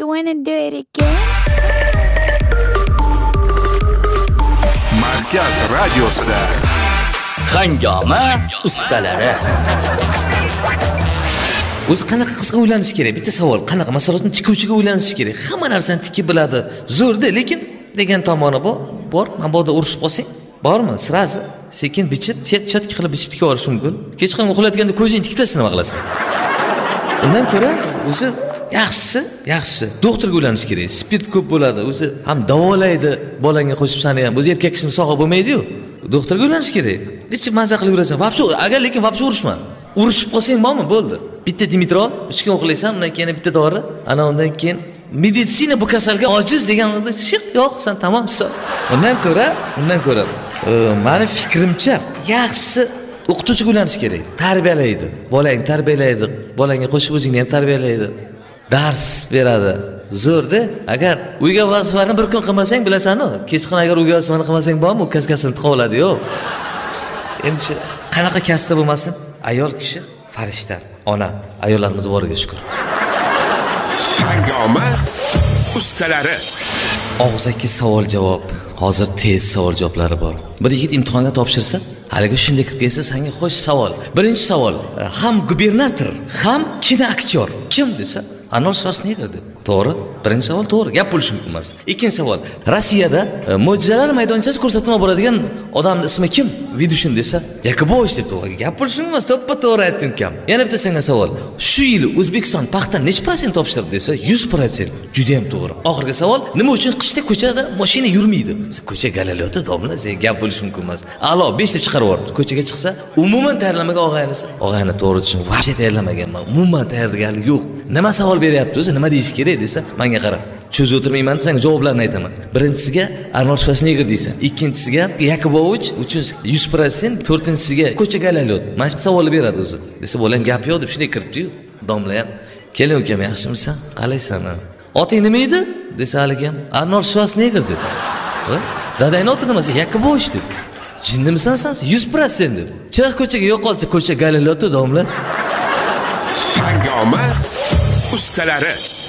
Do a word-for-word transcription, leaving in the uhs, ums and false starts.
You wanna do it again? Markaz radiosida Hangoma ustalari. O'zi qanaqa qizga uylanish kerak? Bitta savol, qanaqa masalan tikuvchiga uylanish kerak? Hamma narsani tikib biladi. Zo'rda, lekin degan tomoni bor. Bor, mabodo urushib qolsang, bormi? Sirasi sekin bichib, chet-chetki qilib bichib tikib olish mumkin. Kechqurun uxlayotganda ko'zing tikilsa nima qilasan? Undan ko'ra o'zi yaxshisi, yaxshisi doktorga uylanish kerak. Spirt ko'p bo'ladi, o'zi ham davolaydi. Bolangga qo'shib sani ham o'zi erkak kishining sog'i bo'lmaydi-yu. Doktorga uylanish kerak. Nechta maza qilib yurasan? Vobsho, agar lekin vobsho urishma. Urishib qolsang bormi? Bo'ldi. Bitta Dimitrol, uch kun uxlaysan, undan keyin bitta dori, ana undan keyin meditsina bu kasalga ojiz deganingda shiq yo'q, sen tamomsan. Undan ko'ra, undan ko'ra, meni fikrimcha, yaxshisi o'qituvchiga uylanish kerak. Tarbiyalaydi, bolangni tarbiyalaydi, bolangga qo'shib o'zingni ham tarbiyalaydi. Dars beradi. Zo'rda, agar uyga vazifani bir kun qilmasang, bilasan-ku, kechqurun agar uyga vazifani qilmasang bormi, kaskasini tiqib oladi, yo'q. Endi shu qanaqa kasb bo'lmasin, ayol kishi farishta, ona, ayollarimiz boriga shukr. Hangoma ustalari. Og'zaki savol javob. Hozir tez savol javoblari bor. Bir yigit imtihonga topshirsa, haliga shunday kirib kelsa, senga xo'sh savol. Birinchi savol, ham gubernator, ham kinoaktyor kim desa, Arnold Schwarzenegger deb. To'g'ri? Birinchi savol to'g'ri, gap bo'lishi mumkin emas. Ikkinchi savol, Rossiyada mo'jizalar maydonchasi ko'rsatma bo'ladigan odamning ismi kim? Vidushin desa, Yakubovich deb to'g'ri. Gap bo'lishi mumkin emas, to'ppa to'g'ri aytdim kam. Yana bitta senga savol. Shu yil O'zbekiston paxta necha prosent topshirdi desa, yuz prosent. Juda ham to'g'ri. Oxirgi savol, nima uchun qishda ko'chada mashina yurmaydi? Ko'cha galalyoti domla, sen gap bo'lishi mumkin emas. A'lo, besh deb chiqarib yubordi. Ko'chaga chiqsa, umuman tayyorlamagan og'aynisi. Og'ayni to'g'ri tushun, vaqti tayyorlamaganman. Umuman tayyorgarlik yo'q. Nima savol beryapti o'zi, nima deyish kerak desa, menga qara. Cho'zib o'tirmayman, senga javoblarni aytaman. Birinchisiga Arnold Schwarzenegger deysan, ikkinchisiga Yakubovich, uchinchisiga yuz prosent, to'rtinchisiga ko'cha galalyot. Mana shu savolni beradi o'zi. Desa, bo'lam gap yo'q deb shunday kiribdi-yu. Domla ham, "Keling ukam, yaxshimisan? Qalaysan?" "Oting nima edi?" desa haligi ham, "Arnold Schwarzenegger" dedi. "Ha? Dadangni oti nima?" desa, "Yakubovich" dedi. "Jinnimisan sen? yuz prosent" dedi. "Chiq ko'chaga yo'qolsa ko'cha galalyoti domla." Hangoma ustalari.